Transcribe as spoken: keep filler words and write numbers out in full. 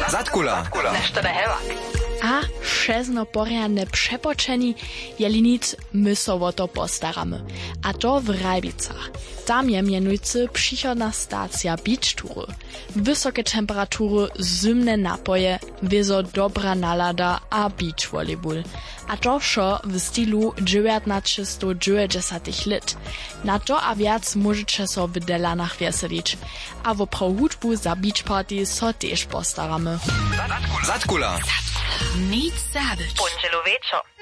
Zatkula. Nešto da hevak. A šezno poriadne przepoczeni, jeli nic my so o to postaramy. A to w Rajbicach. Tam je mianujcy przychodna stacja beach tury. Wysokie temperatury, zimne napoje, wiezo dobra nalada a beach volleyball. A to wszo w stylu dziewiętnaście dziewięćdziesiątych lat. Na to a wiac możecie so w Delanach weselić. A w prohudbu za beach party so też postaramy. Zatkula. Nic zabić. Pončelo večo.